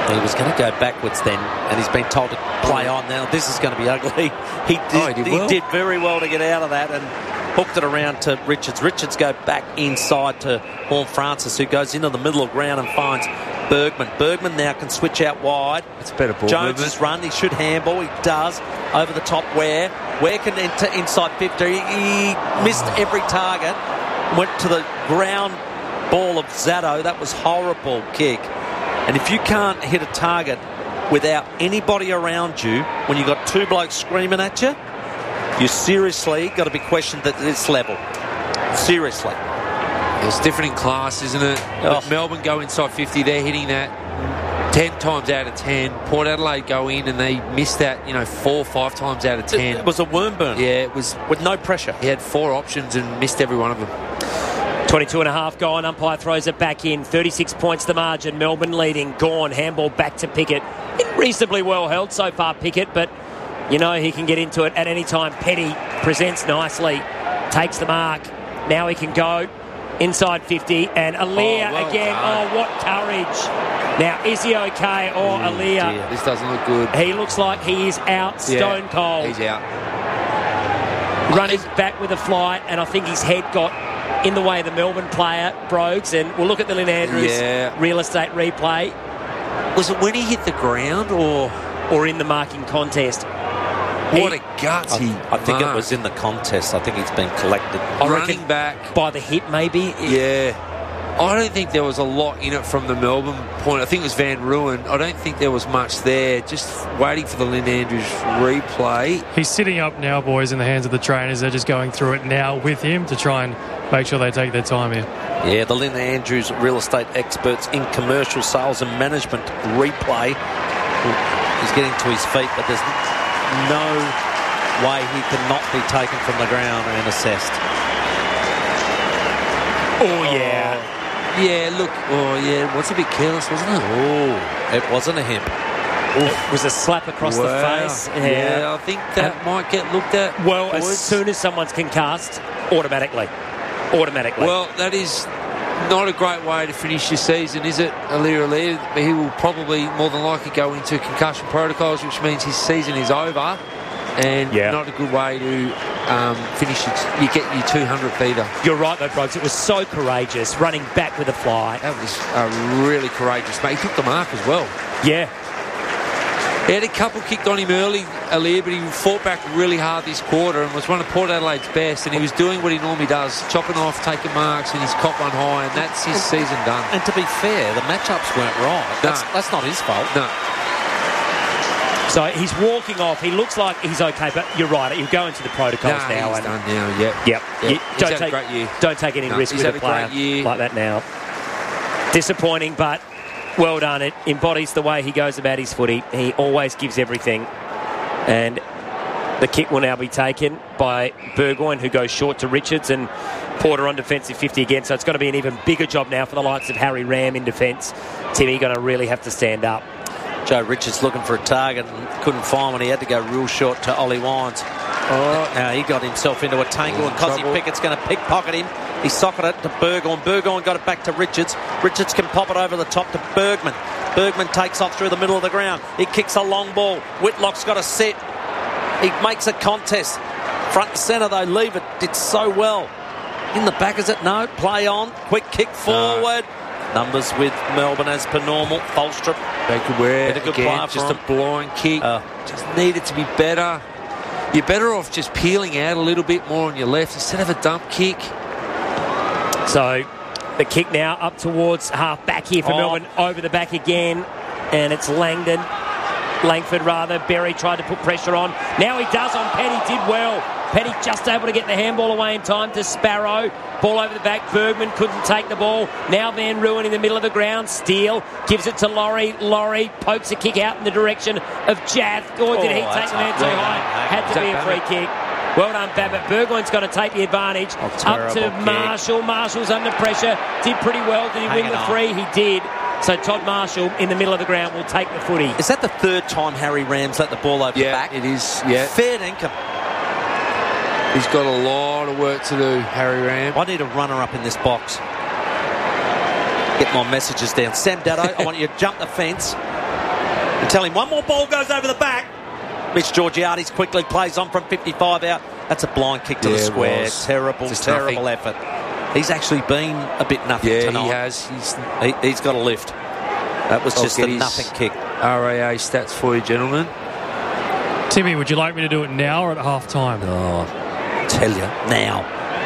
[SPEAKER 1] He was going to go backwards then, and he's been told to play on. Now, this is going to be ugly. He did very well to get out of that and hooked it around to Richards. Richards go back inside to Horne-Francis, who goes into the middle of ground and finds Bergman. Bergman now can switch out wide.
[SPEAKER 3] It's a better ball
[SPEAKER 1] Jones
[SPEAKER 3] movement.
[SPEAKER 1] has run. He should handball. He does. Over the top Ware. Ware can enter inside 50. He missed every target. Went to the ground ball of Zatto. That was horrible kick. And if you can't hit a target without anybody around you, when you've got two blokes screaming at you, you seriously got to be questioned at this level. Seriously.
[SPEAKER 3] It's different in class, isn't it? But Melbourne go inside 50, they're hitting that 10 times out of 10. Port Adelaide go in and they miss that, 4 or 5 times out of 10.
[SPEAKER 1] It was a worm burn.
[SPEAKER 3] Yeah, it was.
[SPEAKER 1] With no pressure.
[SPEAKER 3] He had 4 options and missed every one of them.
[SPEAKER 2] 22.5 gone. Umpire throws it back in. 36 points the margin. Melbourne leading. Gone. Handball back to Pickett. Been reasonably well held so far, Pickett, but he can get into it at any time. Petty presents nicely. Takes the mark. Now he can go inside 50. And Aliir again.
[SPEAKER 3] Done.
[SPEAKER 2] Oh, what courage. Now, is he okay? Or Aliir?
[SPEAKER 3] Dear, this doesn't look good.
[SPEAKER 2] He looks like he is out stone cold.
[SPEAKER 3] He's out.
[SPEAKER 2] Running back with a flight, and I think his head got in the way of the Melbourne player, Brogues, and we'll look at the Lynn Andrews real estate replay.
[SPEAKER 3] Was it when he hit the ground
[SPEAKER 2] or in the marking contest?
[SPEAKER 3] What a gutsy
[SPEAKER 1] I think it was in the contest. I think he's been collected.
[SPEAKER 3] Running back.
[SPEAKER 2] By the hip, maybe?
[SPEAKER 3] Yeah. I don't think there was a lot in it from the Melbourne point. I think it was Van Ruin. I don't think there was much there. Just waiting for the Lynn Andrews replay.
[SPEAKER 5] He's sitting up now, boys, in the hands of the trainers. They're just going through it now with him to try and make sure they take their time here.
[SPEAKER 1] Yeah, the Lynn Andrews real estate experts in commercial sales and management replay. He's getting to his feet, but there's no way he cannot be taken from the ground and assessed.
[SPEAKER 2] Oh, yeah.
[SPEAKER 3] Yeah, look. Oh, yeah. Was a bit careless, wasn't it?
[SPEAKER 1] Oh, it wasn't a him.
[SPEAKER 2] It was a slap across the face.
[SPEAKER 3] Yeah, I think that might get looked at.
[SPEAKER 2] Well,
[SPEAKER 3] boys.
[SPEAKER 2] as soon as someone's concussed, automatically. Well,
[SPEAKER 3] that is not a great way to finish your season, is it, Aliir? He will probably more than likely go into concussion protocols, which means his season is over. And not a good way to finish it. You get your 200th either.
[SPEAKER 2] You're right, though, Brooks. It was so courageous, running back with a fly.
[SPEAKER 3] That was really courageous, mate. He took the mark as well.
[SPEAKER 2] Yeah.
[SPEAKER 3] He had a couple kicked on him early, Aliir, but he fought back really hard this quarter and was one of Port Adelaide's best, and he was doing what he normally does, chopping off, taking marks, and he's caught one high, and that's his season done.
[SPEAKER 1] And to be fair, the matchups weren't right. That's not his fault.
[SPEAKER 3] No.
[SPEAKER 2] So he's walking off. He looks like he's okay, but you're right. He'll go into the protocols now.
[SPEAKER 3] He's done now, Yep.
[SPEAKER 2] Don't
[SPEAKER 3] had a great year.
[SPEAKER 2] Don't take any risk with a player like that now. Disappointing, but well done. It embodies the way he goes about his footy. He always gives everything. And the kick will now be taken by Burgoyne, who goes short to Richards, and Porter on defensive 50 again. So it's going to be an even bigger job now for the likes of Harry Ram in defence. Timmy going to really have to stand up.
[SPEAKER 1] Joe Richards looking for a target and couldn't find one. He had to go real short to Ollie Wines. Now he got himself into a tangle, and Cosy Pickett's going to pickpocket him. He socketed it to Burgoyne. Burgoyne got it back to Richards. Richards can pop it over the top to Bergman. Bergman takes off through the middle of the ground. He kicks a long ball. Whitlock's got a set. He makes a contest. Front and centre, though. Leave it. Did so well. In the back, is it? No. Play on. Quick kick forward. Numbers with Melbourne as per normal. Tholstrup.
[SPEAKER 3] Baker Ware
[SPEAKER 1] a good
[SPEAKER 3] again,
[SPEAKER 1] player
[SPEAKER 3] just a blind kick. Just needed to be better. You're better off just peeling out a little bit more on your left instead of a dump kick.
[SPEAKER 2] So the kick now up towards half back here for Melbourne. Over the back again. And it's Langford rather. Berry tried to put pressure on. Now he does on Petty. Did well. Petty just able to get the handball away in time to Sparrow. Ball over the back. Bergman couldn't take the ball. Now Van Ruin in the middle of the ground. Steele gives it to Laurie. Laurie pokes a kick out in the direction of Jath. Or did he take the man too high? Had to be a free kick. Well done, Babbitt. Burgoyne's got to take the advantage. Up to Marshall. Marshall's under pressure. Did pretty well. Did he win the free? He did. So Todd Marshall in the middle of the ground will take the footy.
[SPEAKER 1] Is that the third time Harry Ram's let the ball over the back?
[SPEAKER 3] It is. Yeah.
[SPEAKER 1] Fair dinkum.
[SPEAKER 3] He's got a lot of work to do, Harry Ram.
[SPEAKER 1] I need a runner up in this box. Get my messages down. Sam Daddo, I want you to jump the fence. And tell him one more ball goes over the back. Mitch Georgiades quickly plays on from 55 out. That's a blind kick to the square. Terrible effort. He's actually been a bit nothing tonight.
[SPEAKER 3] He has.
[SPEAKER 1] He's got a lift. That was just a nothing kick.
[SPEAKER 3] RAA stats for you, gentlemen.
[SPEAKER 5] Timmy, would you like me to do it now or at half time?
[SPEAKER 1] Oh, tell you, now.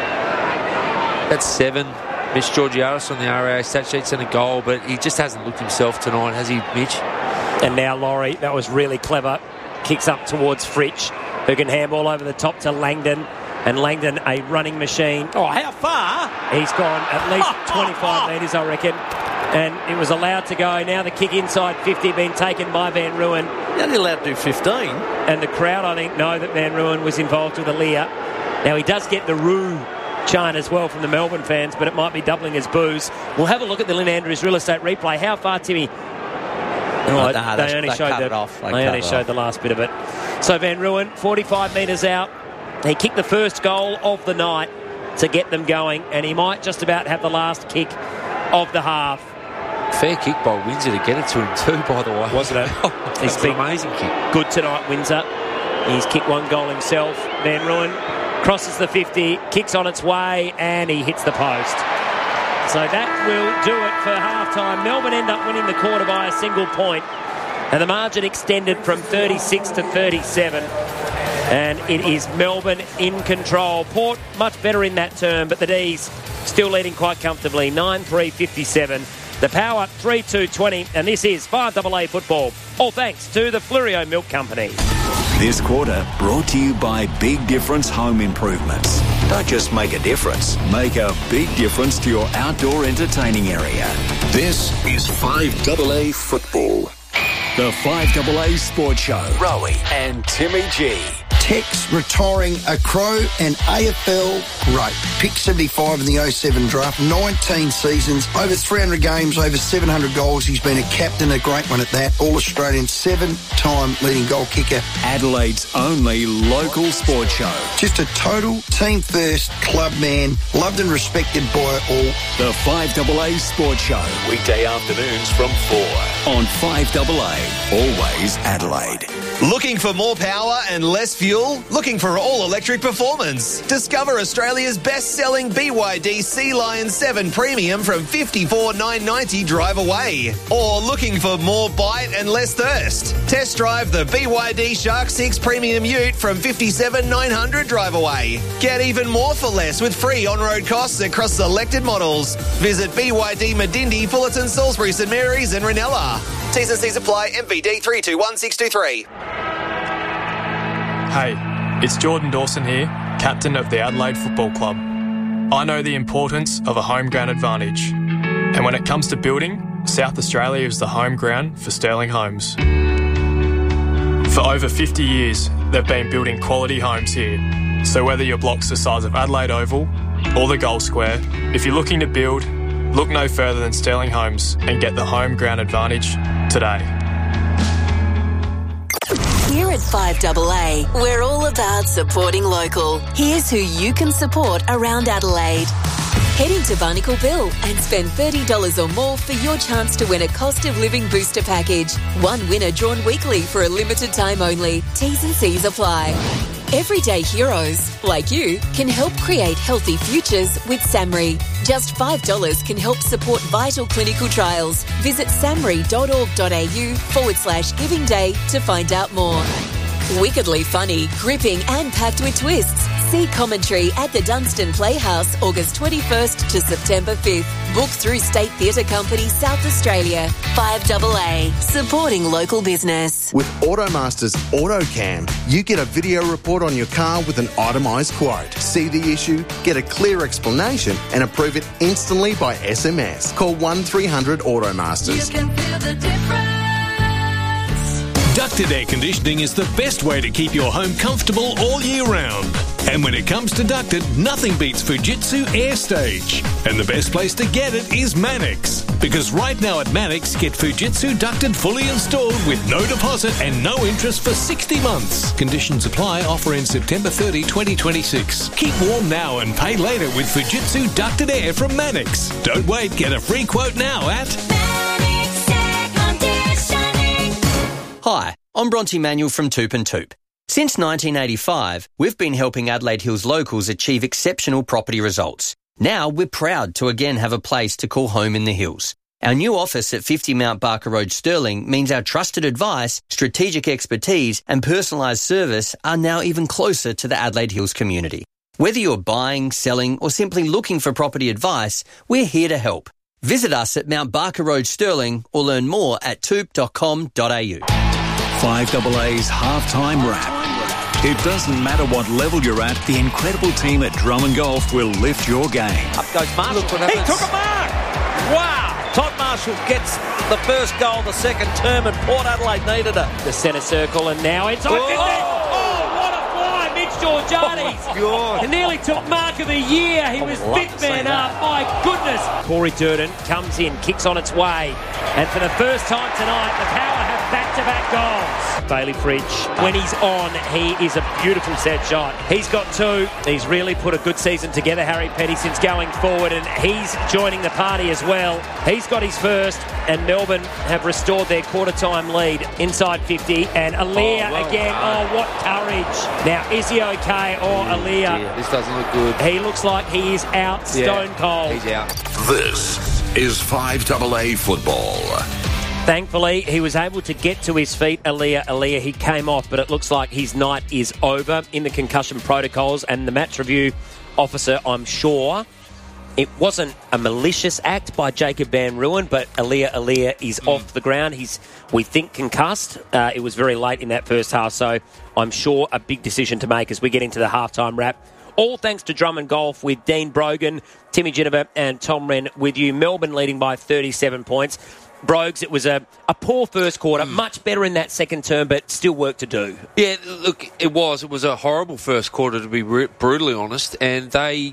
[SPEAKER 3] That's 7. Mitch Georgiades on the RAA stat sheets and a goal, but he just hasn't looked himself tonight, has he, Mitch?
[SPEAKER 2] And now Laurie, that was really clever. Kicks up towards Fritsch, who can handball over the top to Langdon. And Langdon, a running machine.
[SPEAKER 1] Oh, how far?
[SPEAKER 2] He's gone at least 25 metres, I reckon. And it was allowed to go. Now the kick inside 50 being taken by Van Rooyen.
[SPEAKER 1] You're only allowed to do 15.
[SPEAKER 2] And the crowd, I think, know that Van Rooyen was involved with a leer. Now he does get the Roo chant as well from the Melbourne fans, but it might be doubling his boos. We'll have a look at the Lynn Andrews real estate replay. How far, Timmy? They only showed the last bit of it. So Van Rooyen, 45 metres out. He kicked the first goal of the night to get them going, and he might just about have the last kick of the half.
[SPEAKER 3] Fair kick by Windsor to get it to him too, by the way.
[SPEAKER 2] Wasn't it?
[SPEAKER 3] It's an amazing kick.
[SPEAKER 2] Good tonight, Windsor. He's kicked one goal himself. Van Rooyen crosses the 50, kicks on its way, and he hits the post. So that will do it for half-time. Melbourne end up winning the quarter by a single point, and the margin extended from 36 to 37. And it is Melbourne in control. Port much better in that term, but the D's still leading quite comfortably, 9-3-57. The Power 3-2-20, and this is 5AA football. All thanks to the Flurio Milk Company.
[SPEAKER 6] This quarter brought to you by Big Difference Home Improvements. Don't just make a difference, make a big difference to your outdoor entertaining area.
[SPEAKER 4] This is 5AA football.
[SPEAKER 6] The 5AA Sports Show. Rowie and Timmy G.
[SPEAKER 7] Tex retiring a Crow and AFL great. Pick 75 in the 07 draft, 19 seasons, over 300 games, over 700 goals. He's been a captain, a great one at that. All-Australian, 7-time leading goal kicker.
[SPEAKER 6] Adelaide's only local sports show.
[SPEAKER 7] Just a total team-first club man, loved and respected by all.
[SPEAKER 6] The 5AA Sports Show. Weekday afternoons from 4 on 5AA. Always Adelaide.
[SPEAKER 8] Looking for more power and less fuel? Looking for all-electric performance? Discover Australia's best-selling BYD Sea Lion 7 Premium from $54,990 drive away. Or looking for more bite and less thirst? Test drive the BYD Shark 6 Premium Ute from $57,900 drive away. Get even more for less with free on-road costs across selected models. Visit BYD Medindi, Fullerton, Salisbury, St Mary's and Ranella. T's and C's apply. MVD 321623.
[SPEAKER 9] Hey, it's Jordan Dawson here, captain of the Adelaide Football Club. I know the importance of a home ground advantage. And when it comes to building, South Australia is the home ground for Sterling Homes. For over 50 years, they've been building quality homes here. So whether your block's the size of Adelaide Oval or the Gold Square, if you're looking to build, look no further than Sterling Homes and get the home ground advantage today.
[SPEAKER 10] Here at 5AA, we're all about supporting local. Here's who you can support around Adelaide. Head into Barnacle Bill and spend $30 or more for your chance to win a cost of living booster package. One winner drawn weekly for a limited time only. T's and C's apply. Everyday heroes, like you, can help create healthy futures with SAMRI. Just $5 can help support vital clinical trials. Visit samri.org.au/Giving Day to find out more. Wickedly funny, gripping and packed with twists. See commentary at the Dunstan Playhouse August 21st to September 5th. Book through State Theatre Company South Australia. 5AA, supporting local business.
[SPEAKER 11] With Automasters AutoCam, you get a video report on your car with an itemised quote. See the issue, get a clear explanation and approve it instantly by SMS. Call 1300 Automasters.
[SPEAKER 12] You can feel the difference.
[SPEAKER 13] Ducted air conditioning is the best way to keep your home comfortable all year round. And when it comes to ducted, nothing beats Fujitsu AirStage. And the best place to get it is Mannix. Because right now at Mannix, get Fujitsu ducted fully installed with no deposit and no interest for 60 months. Conditions apply. Offer in September 30, 2026. Keep warm now and pay later with Fujitsu ducted air from Mannix. Don't wait. Get a free quote now at
[SPEAKER 12] Hi, I'm Bronte Manuel from Toop and Toop. Since 1985, we've been helping Adelaide Hills locals achieve exceptional property results. Now we're proud to again have a place to call home in the hills. Our new office at 50 Mount Barker Road, Stirling, means our trusted advice, strategic expertise and personalised service are now even closer to the Adelaide Hills community. Whether you're buying, selling or simply looking for property advice, we're here to help. Visit us at Mount Barker Road, Stirling, or learn more at toop.com.au.
[SPEAKER 6] 5AA's halftime wrap. It doesn't matter what level you're at, the incredible team at Drummond Golf will lift your game.
[SPEAKER 1] Up goes Marshall. He took a mark. Wow. Todd Marshall gets the first goal, the second term, and Port Adelaide needed it.
[SPEAKER 2] The centre circle, and now inside 50. Oh, what a fly, Mitch Georgiades.
[SPEAKER 1] God.
[SPEAKER 2] He nearly took mark of the year. He was big man up. My goodness. Corey Durden comes in, kicks on its way. And for the first time tonight, the Power have back-to-back goals. Bailey Fridge, when he's on, he is a beautiful set shot. He's got two. He's really put a good season together, Harry Petty, since going forward, and he's joining the party as well. He's got his first, and Melbourne have restored their quarter-time lead inside 50. And Aaliyah again. Oh, what courage. Now, is he okay? Or Aaliyah?
[SPEAKER 3] Yeah, this doesn't look good.
[SPEAKER 2] He looks like he is out stone cold.
[SPEAKER 3] He's out.
[SPEAKER 4] This is 5AA football.
[SPEAKER 2] Thankfully, he was able to get to his feet, Aaliyah. He came off, but it looks like his night is over in the concussion protocols. And the match review officer, I'm sure, it wasn't a malicious act by Jacob Van Ruin, but Aaliyah is off the ground. He's, we think, concussed. It was very late in that first half, so I'm sure a big decision to make as we get into the halftime wrap. All thanks to Drummond Golf with Dean Brogan, Timmy Ginnivan and Tom Wren with you. Melbourne leading by 37 points. Brogues, it was a poor first quarter, much better in that second term, but still work to do.
[SPEAKER 3] Yeah, look, it was a horrible first quarter, to be brutally honest, and they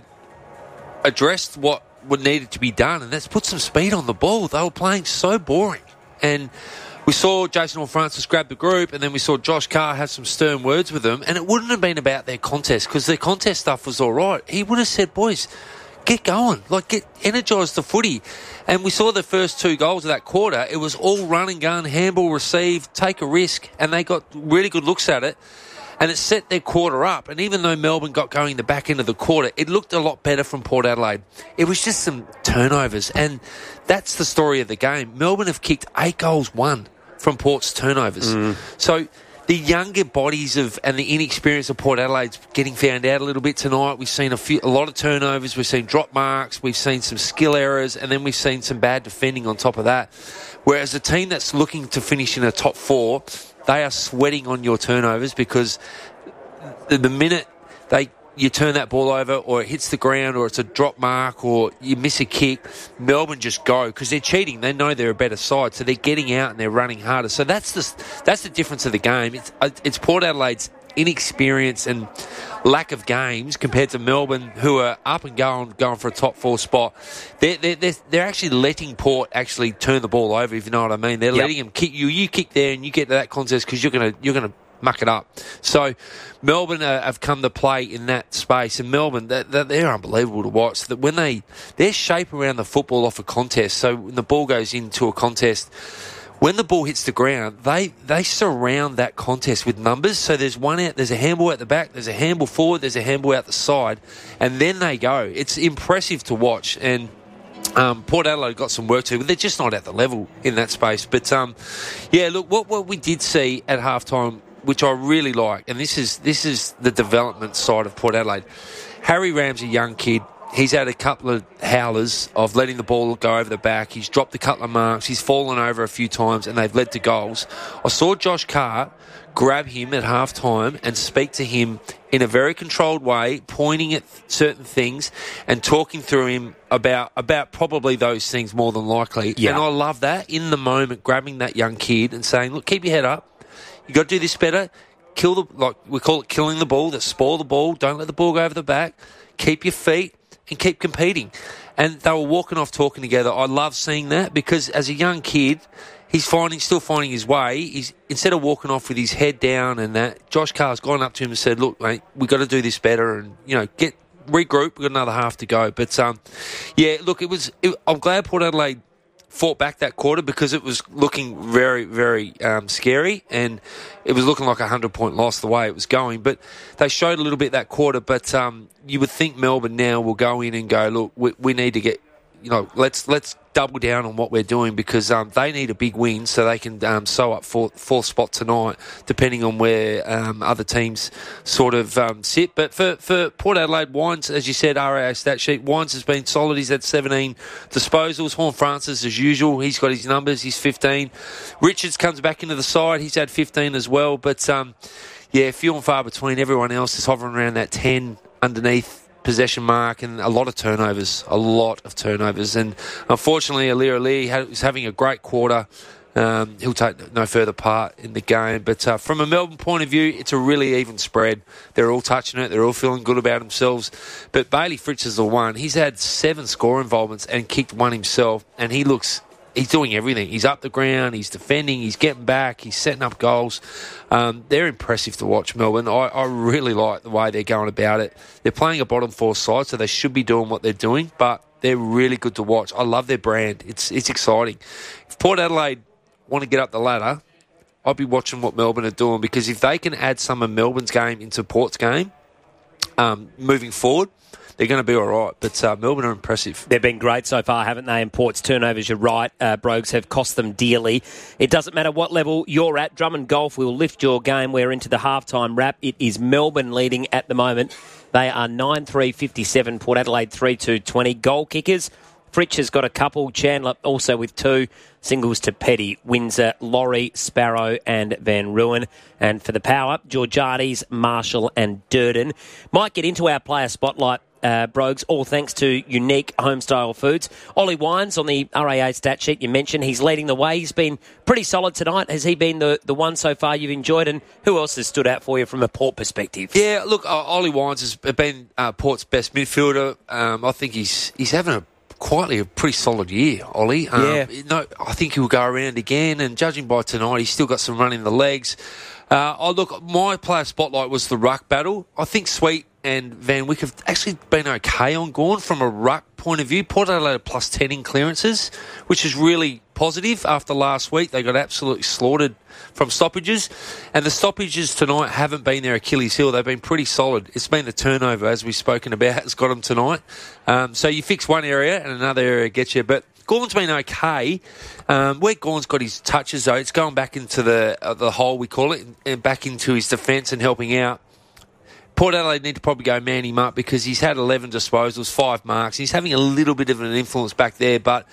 [SPEAKER 3] addressed what needed to be done, and that's put some speed on the ball. They were playing so boring, and we saw Jason Horne-Francis grab the group, and then we saw Josh Carr have some stern words with them, and it wouldn't have been about their contest, because their contest stuff was all right. He would have said, boys, get going, energise the footy. And we saw the first two goals of that quarter. It was all run and gun, handball received, take a risk, and they got really good looks at it. And it set their quarter up. And even though Melbourne got going in the back end of the quarter, it looked a lot better from Port Adelaide. It was just some turnovers. And that's the story of the game. Melbourne have kicked 8 goals, 1 from Port's turnovers. So the younger bodies and the inexperience of Port Adelaide's getting found out a little bit tonight. We've seen a lot of turnovers. We've seen drop marks. We've seen some skill errors. And then we've seen some bad defending on top of that. Whereas a team that's looking to finish in a top 4, they are sweating on your turnovers because the minute you turn that ball over or it hits the ground or it's a drop mark or you miss a kick, Melbourne just go because they're cheating. They know they're a better side, so they're getting out and they're running harder. So that's the difference of the game. It's Port Adelaide's inexperience and lack of games compared to Melbourne, who are up and going for a top 4 spot. They're actually letting Port actually turn the ball over, if you know what I mean. They're letting them kick you. You kick there and you get to that contest because you're gonna muck it up. So Melbourne have come to play in that space, and Melbourne, they're unbelievable to watch. That when their shape around the football off a contest, so when the ball goes into a contest, when the ball hits the ground, they surround that contest with numbers. So there's one out, there's a handball at the back, there's a handball forward, there's a handball out the side, and then they go. It's impressive to watch, and Port Adelaide got some work to do, but they're just not at the level in that space. But yeah, look, what we did see at halftime, which I really like, and this is the development side of Port Adelaide. Harry Ram's a young kid. He's had a couple of howlers of letting the ball go over the back. He's dropped a couple of marks. He's fallen over a few times, and they've led to goals. I saw Josh Carr grab him at halftime and speak to him in a very controlled way, pointing at certain things and talking through him about probably those things more than likely. Yeah. And I love that, in the moment, grabbing that young kid and saying, look, keep your head up. You got to do this better. We call it killing the ball. That spoil the ball. Don't let the ball go over the back. Keep your feet and keep competing. And they were walking off talking together. I love seeing that because as a young kid, he's still finding his way. He's, instead of walking off with his head down and that, Josh Carr's gone up to him and said, look, mate, we've got to do this better and, regroup. We've got another half to go. But, yeah, look, I'm glad Port Adelaide fought back that quarter because it was looking very, very scary, and it was looking like a 100-point loss the way it was going. But they showed a little bit that quarter. But you would think Melbourne now will go in and go, look, we need to get, let's double down on what we're doing, because they need a big win so they can sew up fourth spot tonight, depending on where other teams sort of sit. But for Port Adelaide, Wines, as you said, RAA stat sheet, Wines has been solid. He's had 17 disposals. Horne-Francis, as usual, he's got his numbers. He's 15. Richards comes back into the side. He's had 15 as well. But, few and far between. Everyone else is hovering around that 10 underneath possession mark, and a lot of turnovers. And unfortunately, Aliir is having a great quarter. He'll take no further part in the game. But from a Melbourne point of view, it's a really even spread. They're all touching it. They're all feeling good about themselves. But Bailey Fritsch is the one. He's had 7 score involvements and kicked 1 himself, and he's doing everything. He's up the ground, he's defending, he's getting back, he's setting up goals. They're impressive to watch, Melbourne. I really like the way they're going about it. They're playing a bottom 4 side, so they should be doing what they're doing, but they're really good to watch. I love their brand. It's exciting. If Port Adelaide want to get up the ladder, I'll be watching what Melbourne are doing, because if they can add some of Melbourne's game into Port's game moving forward, they're going to be all right. But Melbourne are impressive.
[SPEAKER 2] They've been great so far, haven't they? And Port's turnovers, you're right, Brogues, have cost them dearly. It doesn't matter what level you're at. Drummond Golf will lift your game. We're into the halftime wrap. It is Melbourne leading at the moment. They are 9-3-57. Port Adelaide 3-2-20. Goal kickers. Fritsch has got a couple. Chandler also with 2. Singles to Petty, Windsor, Laurie, Sparrow and Van Ruin. And for the power, Georgiades, Marshall and Durden. Might get into our player spotlight, Brogues, all thanks to Unique Homestyle Foods. Ollie Wines on the RAA stat sheet, you mentioned he's leading the way. He's been pretty solid tonight. Has he been the one so far you've enjoyed, and who else has stood out for you from a Port perspective? Yeah, look, Ollie Wines has been Port's best midfielder. I think he's having quietly a pretty solid year, Ollie. I think he'll go around again, and judging by tonight, he's still got some run in the legs. Look, my player spotlight was the ruck battle. I think Sweet and Van Wyck have actually been okay on Gawn from a ruck point of view. Port Adelaide plus 10 in clearances, which is really positive. After last week, they got absolutely slaughtered from stoppages, and the stoppages tonight haven't been their Achilles heel. They've been pretty solid. It's been the turnover, as we've spoken about, has got them tonight. So you fix one area and another area gets you. But Gawn's been okay. Where Gawn's got his touches, though, it's going back into the hole, we call it, and back into his defence and helping out. Port Adelaide need to probably go man him up, because he's had 11 disposals, 5 marks. He's having a little bit of an influence back there, but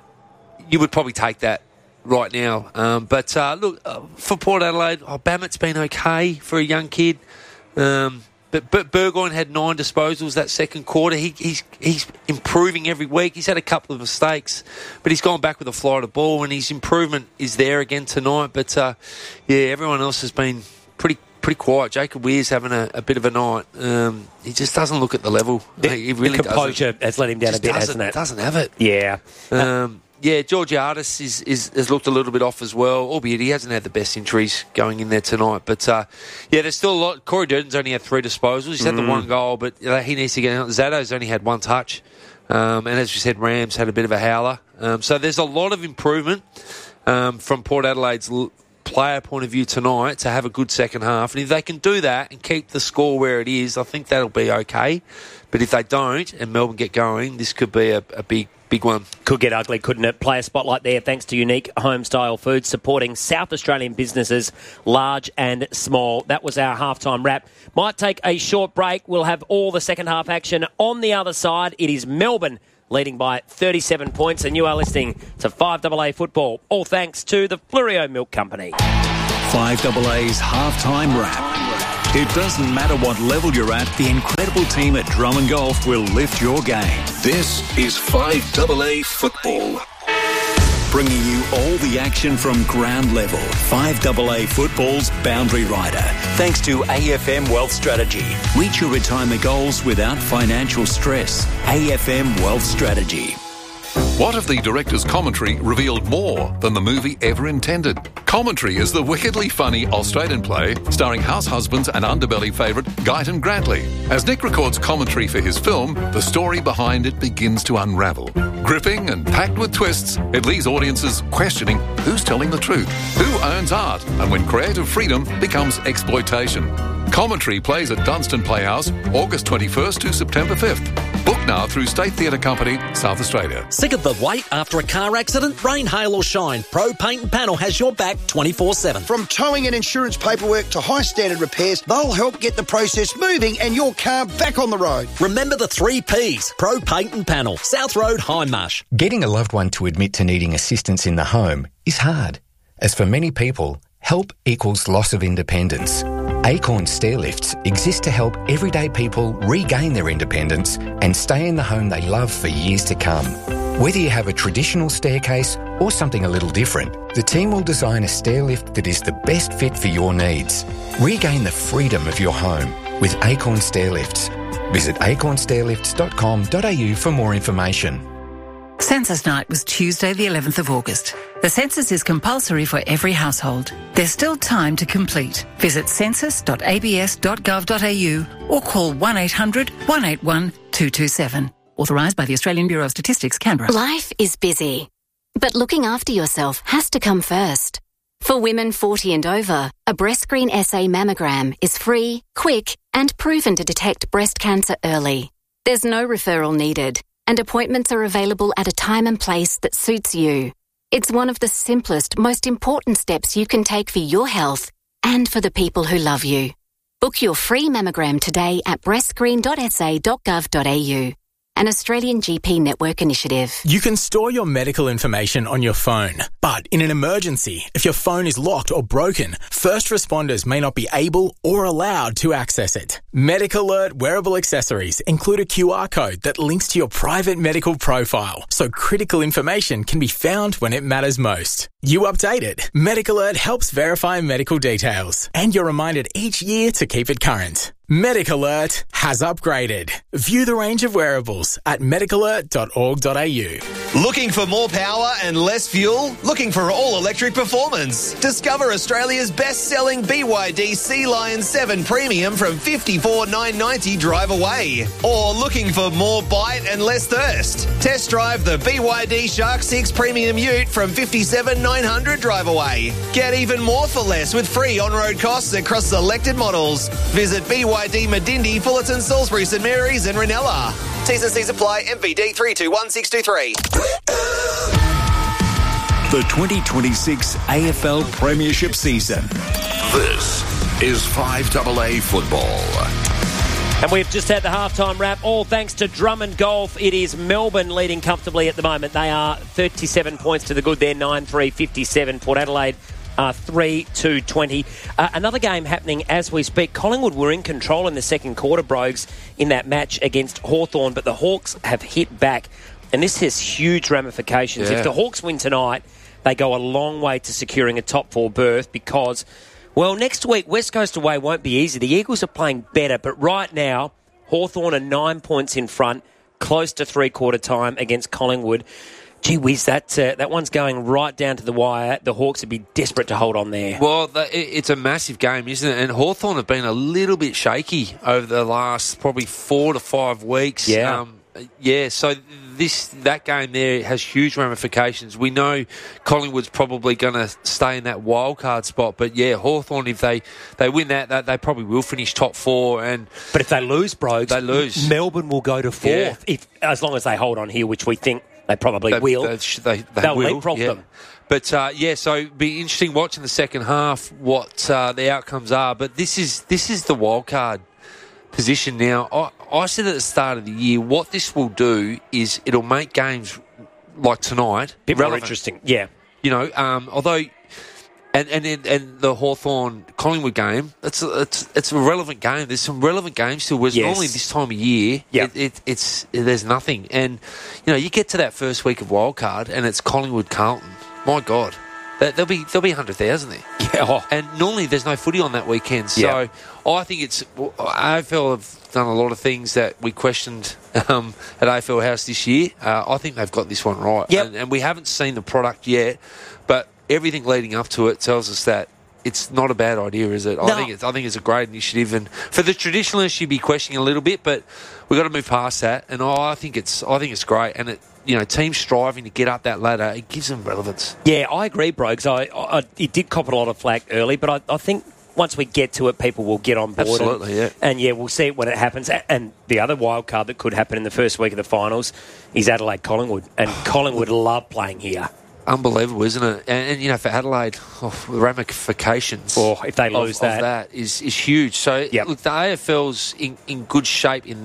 [SPEAKER 2] you would probably take that right now. Look, for Port Adelaide, Bamet's been okay for a young kid. But Burgoyne had 9 disposals that second quarter. He's improving every week. He's had a couple of mistakes, but he's gone back with a fly to ball, and his improvement is there again tonight. But everyone else has been pretty quiet. Jacob Weir's having a bit of a night. He just doesn't look at the level. He really doesn't. Composure has let him down a bit, hasn't it? Doesn't have it. Yeah. Georgiades has looked a little bit off as well, albeit he hasn't had the best injuries going in there tonight. But, there's still a lot. Corey Durden's only had 3 disposals. He's had the 1 goal, but he needs to get out. Zado's only had 1 touch. And as we said, Rams had a bit of a howler. So there's a lot of improvement from Port Adelaide's player point of view tonight to have a good second half. And if they can do that and keep the score where it is, I think that'll be okay. But if they don't and Melbourne get going, this could be a big one. Could get ugly, couldn't it? Player spotlight there thanks to Unique Homestyle Foods, supporting South Australian businesses, large and small. That was our halftime wrap. Might take a short break. We'll have all the second half action on the other side. It is Melbourne leading by 37 points, and you are listening to 5AA Football. All thanks to the Flurio Milk Company.
[SPEAKER 6] 5AA's halftime wrap. It doesn't matter what level you're at, the incredible team at Drummond Golf will lift your game.
[SPEAKER 4] This is 5AA Football.
[SPEAKER 6] Bringing you all the action from ground level. 5AA Football's Boundary Rider. Thanks to AFM Wealth Strategy. Reach your retirement goals without financial stress. AFM Wealth Strategy.
[SPEAKER 14] What if the director's commentary revealed more than the movie ever intended? Commentary is the wickedly funny Australian play starring house husbands and underbelly favourite Guyton Grantley. As Nick records commentary for his film, the story behind it begins to unravel. Gripping and packed with twists, it leaves audiences questioning who's telling the truth, who owns art, and when creative freedom becomes exploitation. Commentary plays at Dunstan Playhouse, August 21st to September 5th. Book now through State Theatre Company, South Australia.
[SPEAKER 15] Sick of the wait after a car accident? Rain, hail or shine, Pro Paint and Panel has your back 24/7.
[SPEAKER 7] From towing and insurance paperwork to high standard repairs, they'll help get the process moving and your car back on the road.
[SPEAKER 15] Remember the 3 Ps. Pro Paint and Panel, South Road, Hindmarsh.
[SPEAKER 16] Getting a loved one to admit to needing assistance in the home is hard. As for many people, help equals loss of independence. Acorn Stairlifts exist to help everyday people regain their independence and stay in the home they love for years to come. Whether you have a traditional staircase or something a little different, the team will design a stairlift that is the best fit for your needs. Regain the freedom of your home with Acorn Stairlifts. Visit acornstairlifts.com.au for more information.
[SPEAKER 17] Census night was Tuesday the 11th of August. The census is compulsory for every household. There's still time to complete. Visit census.abs.gov.au or call 1800 181 227. Authorised by the Australian Bureau of Statistics, Canberra.
[SPEAKER 18] Life is busy, but looking after yourself has to come first. For women 40 and over, a BreastScreen SA mammogram is free, quick, and proven to detect breast cancer early. There's no referral needed, and appointments are available at a time and place that suits you. It's one of the simplest, most important steps you can take for your health and for the people who love you. Book your free mammogram today at breastscreen.sa.gov.au. An Australian GP network initiative.
[SPEAKER 19] You can store your medical information on your phone, but in an emergency, if your phone is locked or broken, first responders may not be able or allowed to access it. Medical Alert wearable accessories include a QR code that links to your private medical profile, so critical information can be found when it matters most. You update it. Medical Alert helps verify medical details, and you're reminded each year to keep it current. Medical Alert has upgraded. View the range of wearables at medicalert.org.au.
[SPEAKER 8] Looking for more power and less fuel? Looking for all-electric performance? Discover Australia's best-selling BYD Sea Lion 7 Premium from $54,990 drive away. Or looking for more bite and less thirst? Test drive the BYD Shark 6 Premium Ute from $57,900 drive away. Get even more for less with free on-road costs across selected models. Visit BYD Medindi, Fullerton, Salisbury, St Mary's and Ranella. T's and C's apply. MVD 321623.
[SPEAKER 6] The 2026 AFL Premiership season.
[SPEAKER 4] This is 5AA football.
[SPEAKER 2] And we've just had the halftime wrap, all thanks to Drummond Golf. It is Melbourne leading comfortably at the moment. They are 37 points to the good. They're 9-3-57. Port Adelaide 3-2-20. Another game happening as we speak. Collingwood were in control in the second quarter, Brogues, in that match against Hawthorn, but the Hawks have hit back, and this has huge ramifications.
[SPEAKER 3] Yeah.
[SPEAKER 2] If the Hawks win tonight, they go a long way to securing a top 4 berth because, well, next week, West Coast away won't be easy. The Eagles are playing better, but right now, Hawthorn are 9 points in front, close to three-quarter time against Collingwood. Gee whiz, that one's going right down to the wire. The Hawks would be desperate to hold on there.
[SPEAKER 3] Well, it's a massive game, isn't it? And Hawthorn have been a little bit shaky over the last probably 4 to 5 weeks.
[SPEAKER 2] Yeah.
[SPEAKER 3] So that game there has huge ramifications. We know Collingwood's probably going to stay in that wild card spot, but yeah, Hawthorn, if they win that they probably will finish top 4.
[SPEAKER 2] But if they lose, Brogues,
[SPEAKER 3] they lose.
[SPEAKER 2] Melbourne will go to 4th, as long as they hold on here, which we think they probably will. They'll leapfrog them.
[SPEAKER 3] But, so it'd be interesting watching the second half what the outcomes are. But this is the wild card position now. I said at the start of the year, what this will do is it'll make games like tonight
[SPEAKER 2] a bit more interesting. Yeah.
[SPEAKER 3] You know, although... And the Hawthorn-Collingwood game, it's a relevant game. There's some relevant games still, whereas normally this time of year, there's nothing. And, you know, you get to that first week of wildcard and it's Collingwood-Carlton. My God. There'll be 100,000 there.
[SPEAKER 2] Yeah.
[SPEAKER 3] And normally there's no footy on that weekend. So I think AFL have done a lot of things that we questioned at AFL House this year. I think they've got this one right.
[SPEAKER 2] Yep.
[SPEAKER 3] And we haven't seen the product yet, but everything leading up to it tells us that it's not a bad idea, is it?
[SPEAKER 2] No.
[SPEAKER 3] I think it's a great initiative, and for the traditionalists, you'd be questioning a little bit, but we've got to move past that. And I think it's great, and it, teams striving to get up that ladder, it gives them relevance.
[SPEAKER 2] Yeah, I agree, Brogues. It did cop a lot of flack early, but I think once we get to it, people will get on board.
[SPEAKER 3] Absolutely, yeah.
[SPEAKER 2] And we'll see it when it happens. And the other wild card that could happen in the first week of the finals is Adelaide-Collingwood, and Collingwood love playing here.
[SPEAKER 3] Unbelievable, isn't it? And for Adelaide, the ramifications
[SPEAKER 2] if they lose
[SPEAKER 3] of that is huge. So, look, the AFL's in good shape in